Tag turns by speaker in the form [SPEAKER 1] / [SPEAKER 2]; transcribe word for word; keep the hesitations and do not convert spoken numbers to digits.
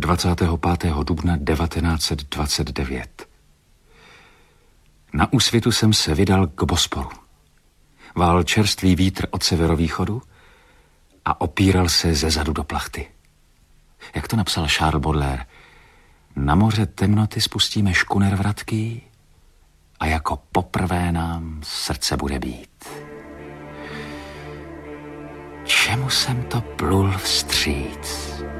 [SPEAKER 1] dvacátého pátého dubna devatenáct set dvacet devět. Na úsvitu jsem se vydal k Bosporu. Vál čerstvý vítr od severovýchodu a opíral se ze zadu do plachty. Jak to napsal Charles Baudelaire, na moře temnoty spustíme škuner vratký a jako poprvé nám srdce bude být. Čemu jsem to plul vstříc?